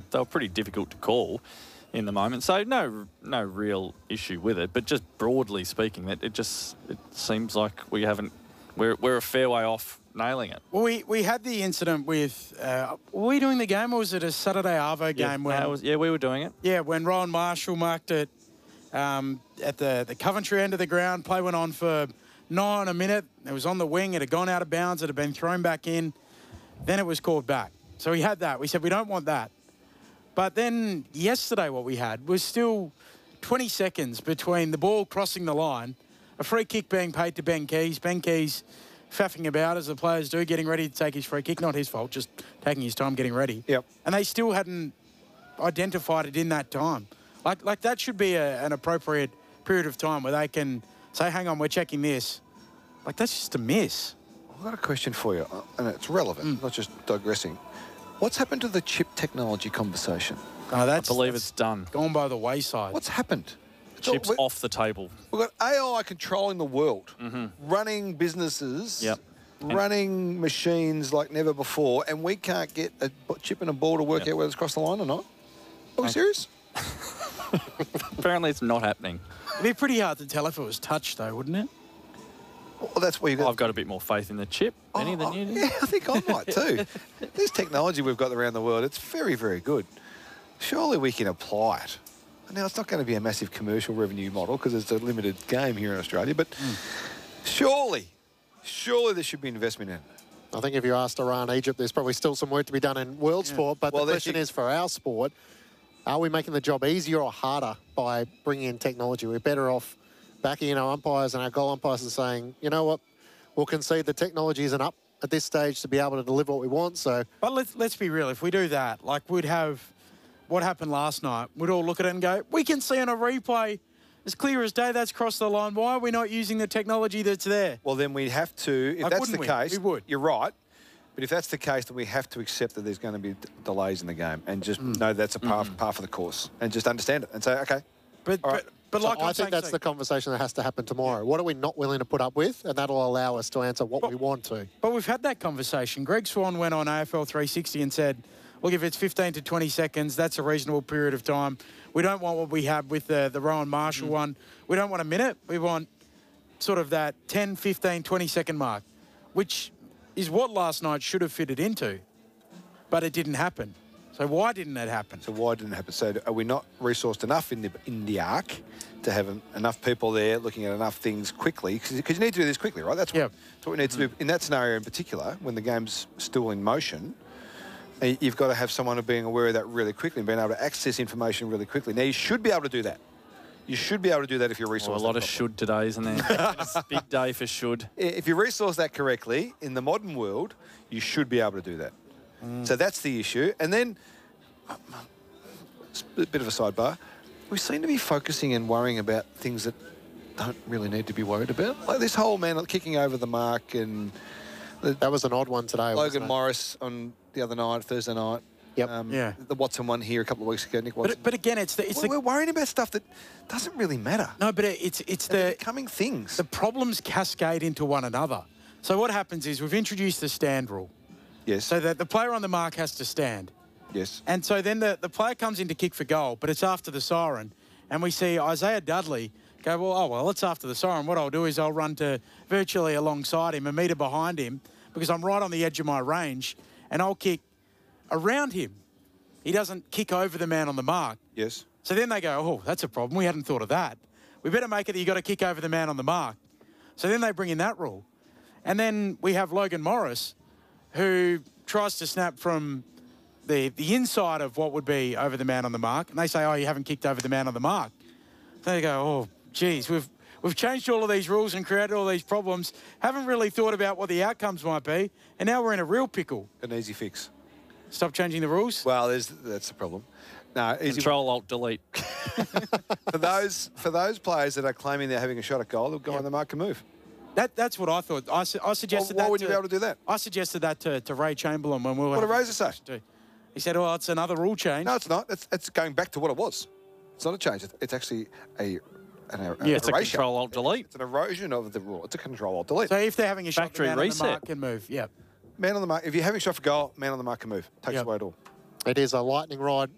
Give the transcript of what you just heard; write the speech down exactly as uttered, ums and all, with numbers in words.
they were pretty difficult to call in the moment. So no no real issue with it. But just broadly speaking, it, it just it seems like we haven't we're we're a fair way off nailing it. Well, we we had the incident with. Uh, were we doing the game, or was it a Saturday Arvo Yeah, game? When, no, it was, yeah, we were doing it. Yeah, when Rowan Marshall marked it um, at the, the Coventry end of the ground. Play went on for nine a minute. It was on the wing. It had gone out of bounds. It had been thrown back in. Then it was called back. So we had that. We said we don't want that. But then yesterday what we had was still twenty seconds between the ball crossing the line, a free kick being paid to Ben Keys. Ben Keys faffing about as the players do, getting ready to take his free kick. Not his fault, just taking his time getting ready. Yep. And they still hadn't identified it in that time. Like, like that should be a, an appropriate period of time where they can say, hang on, we're checking this. Like, that's just a miss. I've got a question for you, uh, and it's relevant, mm. not just digressing. What's happened to the chip technology conversation? Oh, that's, I believe that's it's done. Gone by the wayside. What's happened? Chips off the table. We've got A I controlling the world, mm-hmm. running businesses, yep. running machines like never before, and we can't get a chip and a ball to work yep. out whether it's crossed the line or not? Are we okay. serious? Apparently it's not happening. It'd be pretty hard to tell if it was touched, though, wouldn't it? Well, that's where you got. I've got a bit more faith in the chip, Benny, oh, than you do. Yeah, I think I might too. This technology we've got around the world, it's very, very good. Surely we can apply it. Now, it's not going to be a massive commercial revenue model because it's a limited game here in Australia, but mm. surely, surely there should be investment in it. I think if you asked Iran, Egypt, there's probably still some work to be done in world yeah. sport, but well, the question is for our sport, are we making the job easier or harder by bringing in technology? We're better off backing in our umpires and our goal umpires and saying, you know what, we'll concede the technology isn't up at this stage to be able to deliver what we want. So, But let's, let's be real. If we do that, like we'd have what happened last night, we'd all look at it and go, we can see on a replay as clear as day that's crossed the line. Why are we not using the technology that's there? Well, then we'd have to, if like, that's the we? case, we would. You're right. But if that's the case, then we have to accept that there's going to be d- delays in the game and just mm. know that's a par, mm. par for the course and just understand it and say, okay. But, but, right. but like so I think that's so. the conversation that has to happen tomorrow. What are we not willing to put up with? And that'll allow us to answer what but, we want to. But we've had that conversation. Greg Swan went on A F L three sixty and said, look, if it's fifteen to twenty seconds, that's a reasonable period of time. We don't want what we have with the, the Rowan Marshall mm. one. We don't want a minute. We want sort of that ten, fifteen, twenty second mark, which is what last night should have fitted into. But it didn't happen. So why didn't it happen? So why didn't it happen? So are we not resourced enough in the, in the arc to have enough people there looking at enough things quickly? Because you need to do this quickly, right? That's what, yep. that's what we need to do. In that scenario in particular, when the game's still in motion, you've got to have someone being aware of that really quickly and being able to access information really quickly. Now, you should be able to do that. You should be able to do that if you're resourced. Well, a lot of should today, isn't there? It's a big day for should. If you resource that correctly, in the modern world, you should be able to do that. Mm. So that's the issue. And then, a bit of a sidebar, we seem to be focusing and worrying about things that don't really need to be worried about. Like this whole man kicking over the mark and... The, that was an odd one today, Logan Morris on the other night, Thursday night. Yep. Um, yeah. The Watson one here a couple of weeks ago, Nick Watson. But, but again, it's the... It's we're, the, we're worrying about stuff that doesn't really matter. No, but it's it's the... coming things. The problems cascade into one another. So what happens is we've introduced the stand rule. Yes. So that the player on the mark has to stand. Yes. And so then the, the player comes in to kick for goal, but it's after the siren. And we see Isaiah Dudley go, well, oh, well, it's after the siren. What I'll do is I'll run to virtually alongside him, a metre behind him, because I'm right on the edge of my range, and I'll kick around him. He doesn't kick over the man on the mark. Yes. So then they go, oh, that's a problem. We hadn't thought of that. We better make it that you got to kick over the man on the mark. So then they bring in that rule. And then we have Logan Morris, who tries to snap from the, the inside of what would be over the man on the mark. And they say, oh, you haven't kicked over the man on the mark. So they go, oh, geez, we've, we've changed all of these rules and created all these problems, haven't really thought about what the outcomes might be, and now we're in a real pickle. An easy fix. Stop changing the rules? Well, there's, that's the problem. No, easy. Control, Alt, Delete. for those for those players that are claiming they're having a shot at goal, they'll go yep. on the mark and move. That, that's what I thought. I, su I suggested well, why that. would to, you be able to do that? I suggested that to, to Ray Chamberlain when we were. What did Razor say? To. He said, "Well, it's another rule change." No, it's not. It's, it's going back to what it was. It's not a change. It's, it's actually a an, an yeah, it's erasure. a Control, Alt, Delete. It's an erosion of the rule. It's a Control, Alt, Delete. So if they're having a shot, Factory the man reset. on the mark can move. Yeah. Man on the mark. If you're having a shot for goal, man on the mark can move. Takes yep. away it all. It is a lightning rod